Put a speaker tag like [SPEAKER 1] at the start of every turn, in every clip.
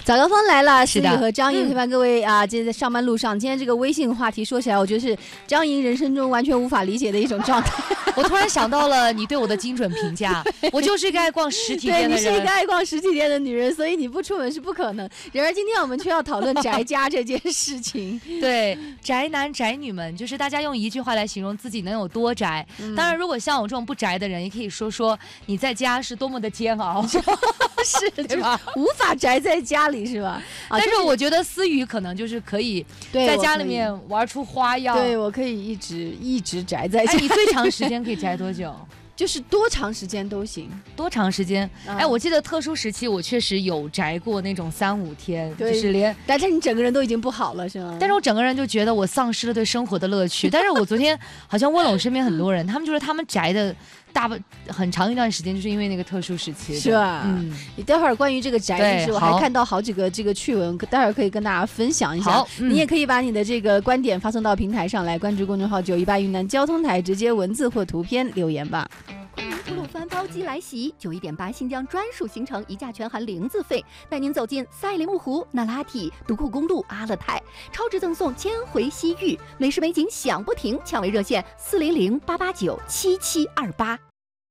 [SPEAKER 1] 早高峰来了，
[SPEAKER 2] 是的，
[SPEAKER 1] 思雨和张莹陪伴各位啊，这在上班路上。今天这个微信话题说起来，我觉得是张莹人生中完全无法理解的一种状态。
[SPEAKER 2] 我突然想到了你对我的精准评价，我就是一个爱逛实体店的人。
[SPEAKER 1] 对，你是一个爱逛实体店的女人，所以你不出门是不可能。然而今天我们却要讨论宅家这件事情。
[SPEAKER 2] 对，宅男宅女们，就是大家用一句话来形容自己能有多宅。当然，如果像我这种不宅的人，也可以说说你在家是多么的煎熬，
[SPEAKER 1] 是对吧？无法宅在家里是吧？
[SPEAKER 2] 但是我觉得思雨可能就是可以在家里面玩出花样。
[SPEAKER 1] 对，我可以一直宅在家。
[SPEAKER 2] 你最长时间可以宅多久？
[SPEAKER 1] 就是多长时间都行，
[SPEAKER 2] 多长时间？我记得特殊时期我确实有宅过那种3-5天，就是连，
[SPEAKER 1] 但是你整个人都已经不好了，是吗？
[SPEAKER 2] 但是我整个人就觉得我丧失了对生活的乐趣。但是我昨天好像问了我身边很多人，他们就说他们宅的很长一段时间，就是因为那个特殊时期，
[SPEAKER 1] 是吧？你待会儿关于这个宅就是我还看到好几个这个趣闻，待会儿可以跟大家分享一下。你也可以把你的这个观点发送到平台上来，关注公众号918云南交通台，直接文字或图片留言吧。
[SPEAKER 3] 吐鲁番包机来袭，91.8新疆专属行程，一价全含0字费，带您走进赛里木湖、那拉提、独库公路、阿勒泰，超值赠送1000回西域，美食美景享不停，抢位热线400-889-7728。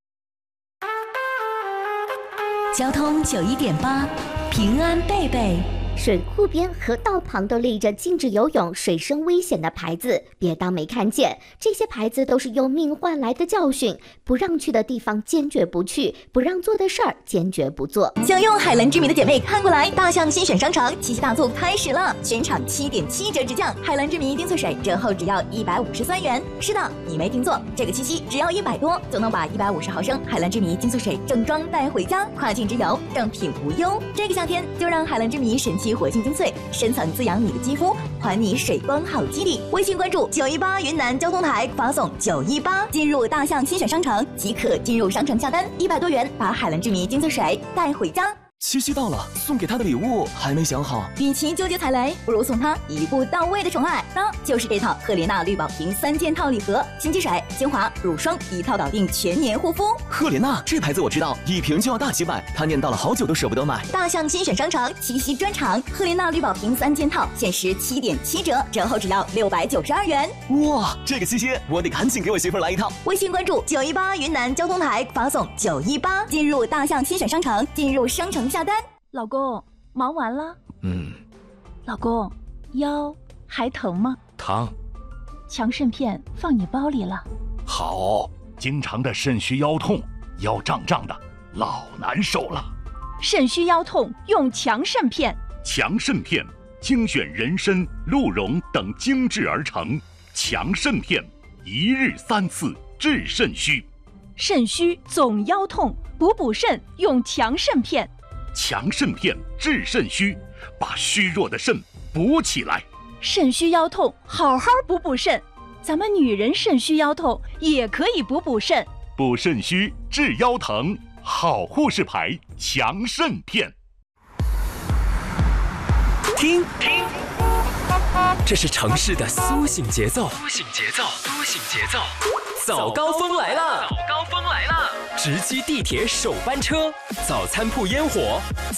[SPEAKER 4] 交通91.8，平安贝贝。
[SPEAKER 5] 水库边、河道旁都立着禁止游泳、水深危险的牌子，别当没看见。这些牌子都是用命换来的教训，不让去的地方坚决不去，不让做的事儿坚决不做。
[SPEAKER 4] 想用海蓝之谜的姐妹看过来，大象新选商场七夕大促开始了，全场7.7折直降，海蓝之谜丁脆水折后只要153元。是的，你没听错，这个七夕只要100多就能把150毫升海蓝之谜精粹水正装带回家，跨境之游正品无忧。这个夏天就让海蓝之谜神奇活性精粹深层滋养你的肌肤，还你水光好肌理。微信关注918云南交通台，发送918进入大象新选商城即可进入商城下单，100多元把海蓝之谜精粹水带回家。
[SPEAKER 6] 七夕到了，送给他的礼物还没想好。
[SPEAKER 4] 与其纠结踩雷，不如送他一步到位的宠爱，那就是这套赫莲娜绿宝瓶3件套礼盒，新机水、精华、乳霜一套搞定全年护肤。
[SPEAKER 6] 赫莲娜这牌子我知道，一瓶就要大几百，他念叨了好久都舍不得买。
[SPEAKER 4] 大象新选商城七夕专场，赫莲娜绿宝瓶3件套限时7.7折，折后只要692元。
[SPEAKER 6] 哇，这个七夕我得赶紧给我媳妇来一套。
[SPEAKER 4] 微信关注918云南交通台，发送918进入大象新选商城，进入商城下单。
[SPEAKER 7] 老公，忙完了？老公，腰还疼吗？
[SPEAKER 8] 疼。
[SPEAKER 7] 强肾片放你包里了。
[SPEAKER 8] 好，经常的肾虚腰痛，腰胀胀的，老难受了。
[SPEAKER 7] 肾虚腰痛用强肾片。
[SPEAKER 8] 强肾片精选人参、鹿茸等精制而成，强肾片1日3次治肾虚。
[SPEAKER 7] 肾虚总腰痛，补肾用强肾片。
[SPEAKER 8] 强肾片治肾虚，把虚弱的肾补起来。
[SPEAKER 7] 肾虚腰痛，好好补肾。咱们女人肾虚腰痛也可以补肾。
[SPEAKER 8] 补肾虚治腰疼，好护士牌强肾片。
[SPEAKER 9] 听，这是城市的苏醒节奏。早高峰来了！直击地铁首班车，早餐铺烟火。